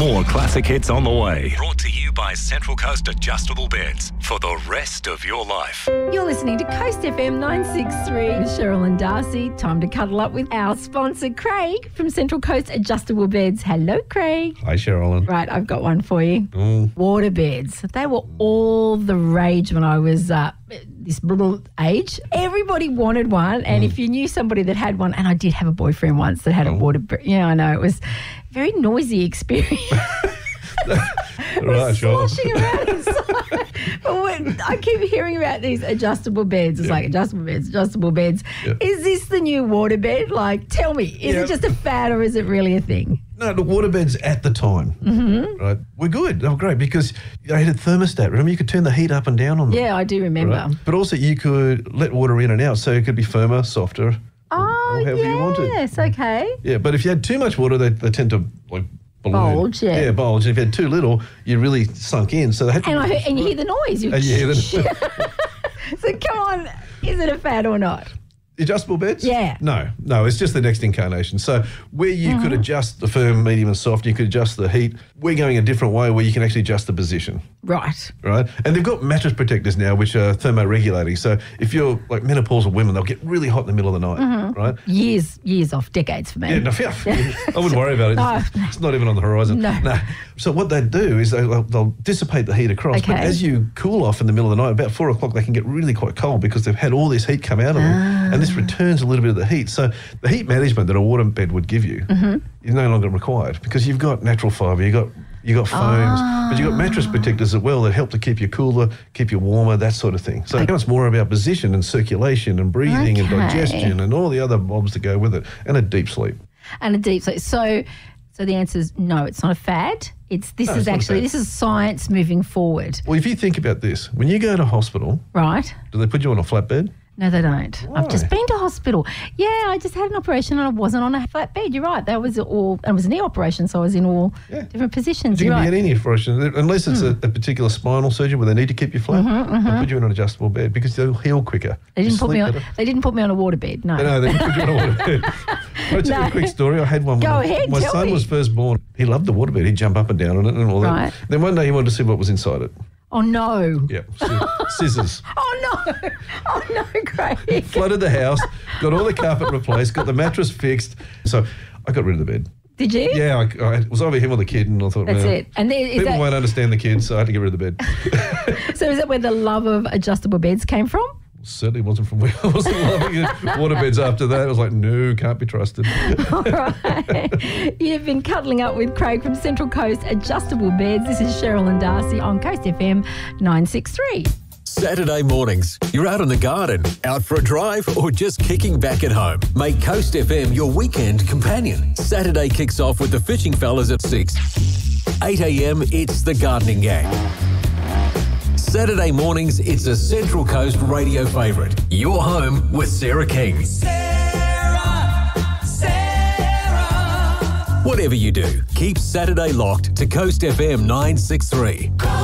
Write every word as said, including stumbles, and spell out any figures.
More classic hits on the way. Brought to you by Central Coast Adjustable Beds for the rest of your life. You're listening to Coast F M nine sixty-three with Cheryl and Darcy. Time to cuddle up with our sponsor, Craig, from Central Coast Adjustable Beds. Hello, Craig. Hi, Cheryl. Right, I've got one for you. Mm. Water beds. They were all the rage when I was uh, this little age. Everybody wanted one, and mm. if you knew somebody that had one, and I did have a boyfriend once that had oh. a water bed. Yeah, I know. It was a very noisy experience. Right, sure. Sloshing around inside. But when I keep hearing about these adjustable beds. It's yeah. like adjustable beds, adjustable beds. Yeah. Is this the new water bed? Like, tell me, is yeah. it just a fad or is it really a thing? No, the water beds at the time, mm-hmm. right, were good. They were great because they had a thermostat. Remember, you could turn the heat up and down on them. Yeah, I do remember. Right? But also you could let water in and out, so it could be firmer, softer, oh, or however yes, you wanted. Yes, okay. Yeah, but if you had too much water, they, they tend to like balloon. Bulge, yeah. Yeah, bulge. And if you had too little, you really sunk in. So they had to and, I heard, and you hear the noise. You and you hear the So come on, is it a fad or not? Adjustable beds? Yeah. No, no, it's just the next incarnation. So where you mm-hmm. could adjust the firm, medium and soft, you could adjust the heat, we're going a different way where you can actually adjust the position. Right. Right? And they've got mattress protectors now which are thermoregulating. So if you're like menopausal women, they'll get really hot in the middle of the night, mm-hmm. right? Years, years off, decades for me. Yeah, no, yeah. I wouldn't worry about it. No. It's not even on the horizon. No. no. So what they do is they, they'll, they'll dissipate the heat across. Okay. But as you cool off in the middle of the night, about four o'clock, they can get really quite cold because they've had all this heat come out of them. Ah. And this returns a little bit of the heat. So the heat management that a water bed would give you mm-hmm. is no longer required because you've got natural fibre, you've got you got foams, ah. but you've got mattress protectors as well that help to keep you cooler, keep you warmer, that sort of thing. So okay. it's more about position and circulation and breathing okay. and digestion and all the other bobs that go with it, and a deep sleep. And a deep sleep. So, so the answer is no, it's not a fad. It's this no, is it's actually this is science moving forward. Well, if you think about this, when you go to hospital, right? Do they put you on a flat bed? No, they don't. Why? I've just been to hospital. Yeah, I just had an operation and I wasn't on a flat bed. You're right. That was all. It was a knee operation, so I was in all yeah. different positions. You You're can right. be in any operation, unless it's mm. a, a particular spinal surgery where they need to keep you flat. Mm-hmm, mm-hmm. They put you in an adjustable bed because they'll heal quicker. They didn't you put me on. better. They didn't put me on a water bed. No, no, they didn't put you on a water bed. I'll tell No. you a quick story. I had one. Go when ahead, My tell son me. was first born. He loved the water bed. He'd jump up and down on it and all that. Right. Then one day he wanted to see what was inside it. Oh no. Yeah, scissors. Oh no. Oh no, Craig. Flooded the house, got all the carpet replaced, got the mattress fixed. So I got rid of the bed. Did you? Yeah, I, I, it was over him or the kid, and I thought, That's well, it. And there, is people that, won't understand the kids, so I had to get rid of the bed. So is that where the love of adjustable beds came from? Certainly wasn't from where I wasn't loving it. Water beds after that. I was like, no, can't be trusted. All right. You've been cuddling up with Craig from Central Coast Adjustable Beds. This is Cheryl and Darcy on Coast F M nine sixty-three. Saturday mornings, you're out in the garden, out for a drive, or just kicking back at home. Make Coast F M your weekend companion. Saturday kicks off with the fishing fellas at six. eight a.m, it's the gardening gang. Saturday mornings, it's a Central Coast radio favourite. You're home with Sarah King. Sarah, Sarah. Whatever you do, keep Saturday locked to Coast F M nine sixty-three.